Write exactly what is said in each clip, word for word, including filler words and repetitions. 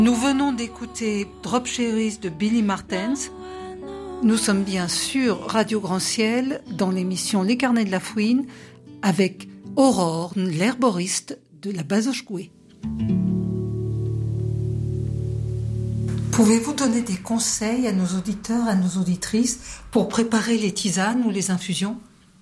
Nous venons d'écouter Drop Cherries de Billy Martens. Nous sommes bien sûr Radio Grand Ciel dans l'émission Les Carnets de la Fouine avec Aurore, l'herboriste de la Bazoche-Goué. Pouvez-vous donner des conseils à nos auditeurs, à nos auditrices pour préparer les tisanes ou les infusions ?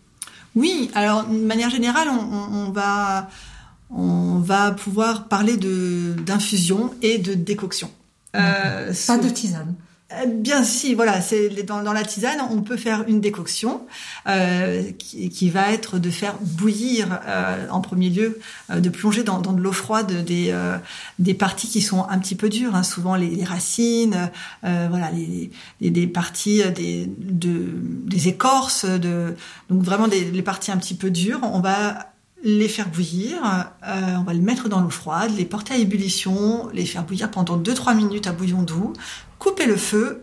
Oui, alors de manière générale, on, on, on va... on va pouvoir parler de, d'infusion et de décoction. Euh, Pas de tisane. Bien si, voilà, c'est dans, dans la tisane, on peut faire une décoction euh, qui, qui va être de faire bouillir euh, en premier lieu, euh, de plonger dans, dans de l'eau froide des euh, des parties qui sont un petit peu dures, hein, souvent les, les racines, euh, voilà, les, les des parties des de des écorces, de donc vraiment des les parties un petit peu dures. On va les faire bouillir, euh, on va les mettre dans l'eau froide, les porter à ébullition, les faire bouillir pendant deux à trois minutes à bouillon doux, couper le feu,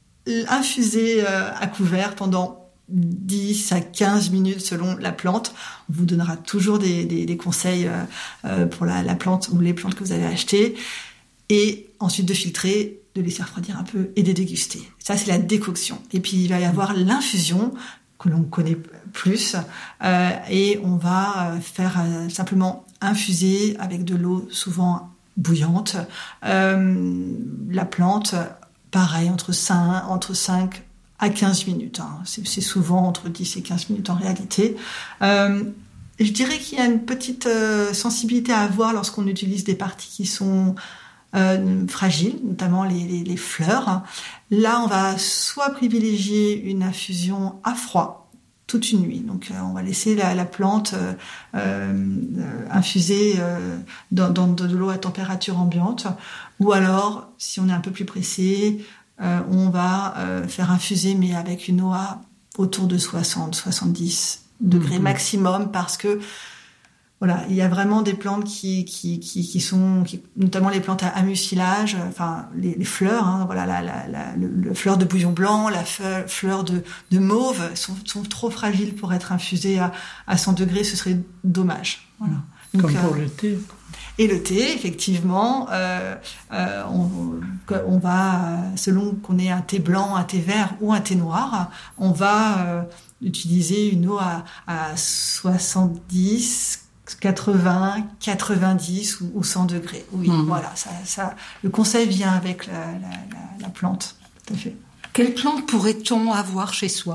infuser euh, à couvert pendant dix à quinze minutes selon la plante. On vous donnera toujours des, des, des conseils euh, pour la, la plante ou les plantes que vous avez achetées. Et ensuite de filtrer, de laisser refroidir un peu et de déguster. Ça, c'est la décoction. Et puis, il va y avoir l'infusion que l'on connaît plus, euh, et on va faire euh, simplement infuser avec de l'eau souvent bouillante euh, la plante, pareil, entre cinq, entre cinq à quinze minutes. Hein. C'est, c'est souvent entre dix et quinze minutes en réalité. Euh, je dirais qu'il y a une petite euh, sensibilité à avoir lorsqu'on utilise des parties qui sont euh, fragiles, notamment les, les, les fleurs. Là, on va soit privilégier une infusion à froid, toute une nuit. Donc, euh, on va laisser la, la plante euh, euh, infuser euh, dans, dans de l'eau à température ambiante. Ou alors, si on est un peu plus pressé, euh, on va euh, faire infuser, mais avec une eau à autour de soixante à soixante-dix degrés mmh. maximum, parce que voilà, il y a vraiment des plantes qui qui qui, qui sont, qui, notamment les plantes à, à mucilage, enfin les, les fleurs, hein, voilà, la, la, la, le, le fleur de bouillon blanc, la fe, fleur de, de mauve sont, sont trop fragiles pour être infusées à, à cent degrés, ce serait dommage. Voilà. Donc, comme pour euh, le thé. Et le thé, effectivement, euh, euh, on, on va, selon qu'on ait un thé blanc, un thé vert ou un thé noir, on va euh, utiliser une eau à, à soixante-dix, quatre-vingts, quatre-vingt-dix ou, ou cent degrés. Oui, mmh. voilà. Ça, ça, le conseil vient avec la, la, la, la plante, tout à fait. Quelle plante pourrait-on avoir chez soi ?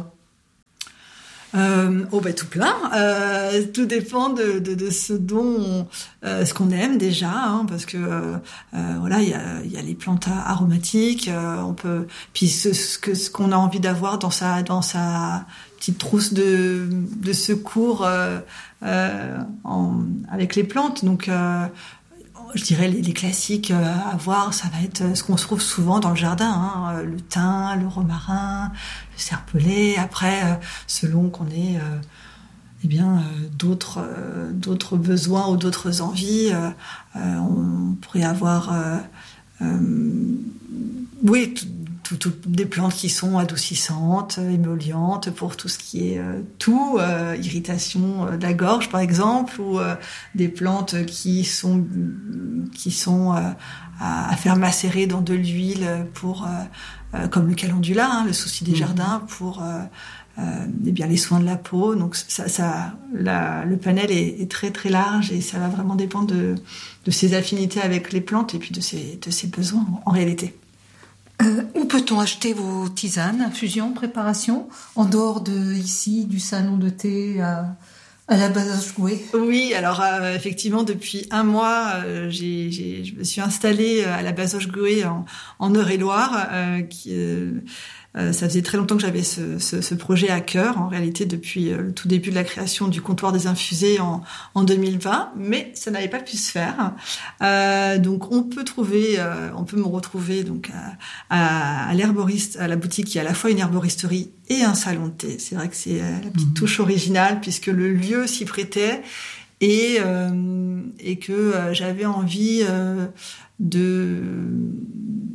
Euh, oh ben tout plein. Euh, tout dépend de, de, de ce dont on, euh, ce qu'on aime déjà, hein, parce que euh, euh, voilà, il y a, il y a les plantes aromatiques. Euh, on peut, puis ce, ce que ce qu'on a envie d'avoir dans sa dans sa petite trousse de de secours euh, euh, en, avec les plantes. Donc euh, je dirais les, les classiques à voir, ça va être ce qu'on se trouve souvent dans le jardin, hein, le thym, le romarin, le serpelet. Après, selon qu'on ait euh, eh bien, euh, d'autres, euh, d'autres besoins ou d'autres envies, euh, euh, on pourrait avoir euh, euh, oui, tout, tout, tout, des plantes qui sont adoucissantes, émollientes pour tout ce qui est euh, toux, euh, irritation de la gorge par exemple, ou euh, des plantes qui sont qui sont euh, à, à faire macérer dans de l'huile pour euh, euh, comme le calendula, hein, le souci des mmh. jardins, pour euh, euh, eh bien les soins de la peau. Donc ça, ça la, le panel est, est très très large et ça va vraiment dépendre de de ses affinités avec les plantes et puis de ses de ses besoins en réalité. Euh, où peut-on acheter vos tisanes, infusions, préparations, en dehors de ici, du salon de thé à, à la Bazoche-Goué ? Oui, alors euh, effectivement, depuis un mois, euh, j'ai, j'ai, je me suis installée à la Bazoche-Goué en, en Eure-et-Loire, euh, qui euh, Euh, ça faisait très longtemps que j'avais ce, ce, ce projet à cœur, en réalité depuis euh, le tout début de la création du comptoir des infusés en, en deux mille vingt, mais ça n'avait pas pu se faire. Euh, donc on peut trouver, euh, on peut me retrouver donc à, à, à l'herboriste, à la boutique qui est à la fois une herboristerie et un salon de thé. C'est vrai que c'est euh, la petite mmh. touche originale puisque le lieu s'y prêtait et et que euh, j'avais envie euh, de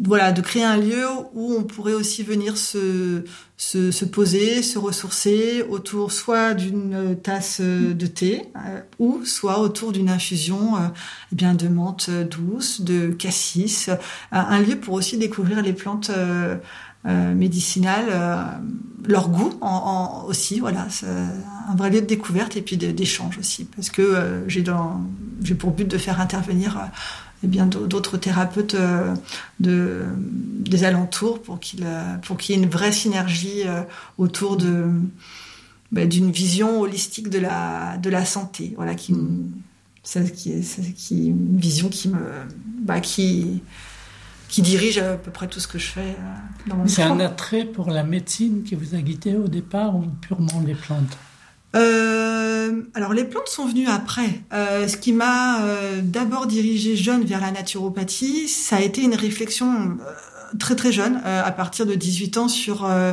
voilà, de créer un lieu où on pourrait aussi venir se, se, se poser, se ressourcer autour soit d'une tasse de thé euh, ou soit autour d'une infusion euh, eh bien de menthe douce, de cassis, euh, un lieu pour aussi découvrir les plantes euh, euh, médicinales, euh, leur goût en, en, aussi, voilà, c'est un vrai lieu de découverte et puis de, d'échange aussi, parce que euh, j'ai, dans, j'ai pour but de faire intervenir euh, et bien d'autres thérapeutes de, des alentours pour qu'il, pour qu'il y ait une vraie synergie autour de, bah, d'une vision holistique de la, de la santé. Voilà, qui, c'est, qui, c'est, qui, une vision qui me, bah, qui, qui dirige à peu près tout ce que je fais dans mon C'est métier. un attrait pour la médecine qui vous a guidé au départ ou purement les plantes ? Euh, alors les plantes sont venues après. Euh, ce qui m'a euh, d'abord dirigée jeune vers la naturopathie, ça a été une réflexion euh, très très jeune, euh, à partir de dix-huit ans, sur euh,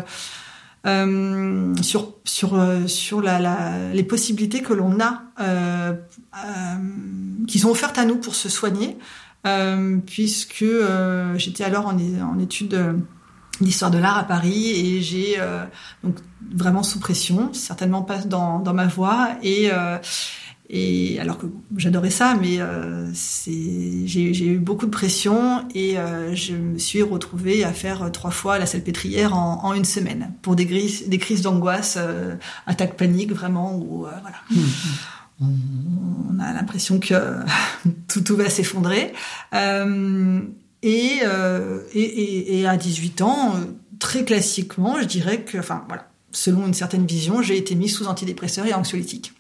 euh, sur sur euh, sur la, la, les possibilités que l'on a, euh, euh, qui sont offertes à nous pour se soigner, euh, puisque euh, j'étais alors en, en études euh, d'histoire de l'art à Paris et j'ai euh, donc vraiment sous pression, certainement pas dans dans ma voie et euh, et alors que j'adorais ça, mais euh, c'est j'ai j'ai eu beaucoup de pression et euh, je me suis retrouvée à faire trois fois la salpêtrière en en une semaine pour des crises des crises d'angoisse, euh, attaques paniques vraiment où euh, voilà. Mmh. On, on a l'impression que tout tout va s'effondrer. Euh, Et, euh, et, et, et à dix-huit ans, très classiquement, je dirais que, enfin voilà, selon une certaine vision, j'ai été mise sous antidépresseurs et anxiolytiques.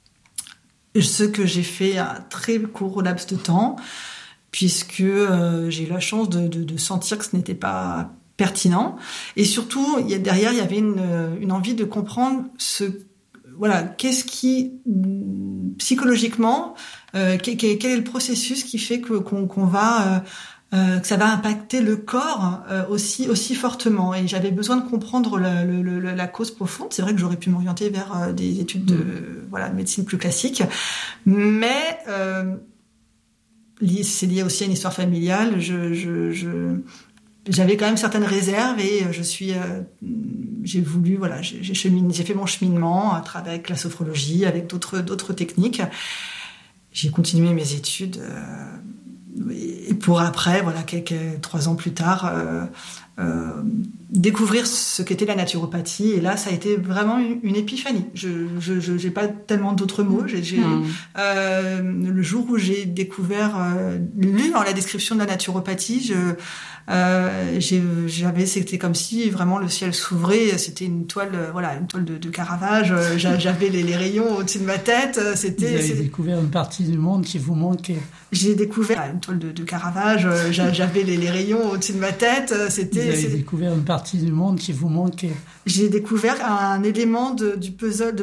Ce que j'ai fait à très court laps de temps, puisque euh, j'ai eu la chance de, de, de sentir que ce n'était pas pertinent. Et surtout, il y a, derrière, il y avait une, une envie de comprendre ce, voilà, qu'est-ce qui, psychologiquement, euh, quel, quel est le processus qui fait que qu'on, qu'on va euh, Euh, que ça va impacter le corps euh, aussi aussi fortement, et j'avais besoin de comprendre la, le, le, la cause profonde. C'est vrai que j'aurais pu m'orienter vers euh, des études de mmh. voilà de médecine plus classique, mais euh, c'est lié aussi à une histoire familiale. Je, je, je j'avais quand même certaines réserves et je suis euh, j'ai voulu voilà j'ai, j'ai, cheminé, j'ai fait mon cheminement à travers avec la sophrologie, avec d'autres d'autres techniques. J'ai continué mes études. Euh, Et pour après, voilà, quelques trois ans plus tard, euh, euh, découvrir ce qu'était la naturopathie. Et là, ça a été vraiment une, une épiphanie. Je, je, je, j'ai pas tellement d'autres mots. J'ai, j'ai, mmh. euh, le jour où j'ai découvert, euh, lu dans la description de la naturopathie, je, euh, j'ai, j'avais, c'était comme si vraiment le ciel s'ouvrait. C'était une toile, euh, voilà, une toile de, de Caravage. J'avais les, les rayons au-dessus de ma tête. C'était. Vous avez c'est... découvert une partie du monde qui vous manquait. J'ai découvert une toile de, de Caravage. J'avais les, les rayons au-dessus de ma tête. C'était. Vous avez c'est... découvert une partie du monde qui vous manquait. J'ai découvert un élément de, du puzzle. De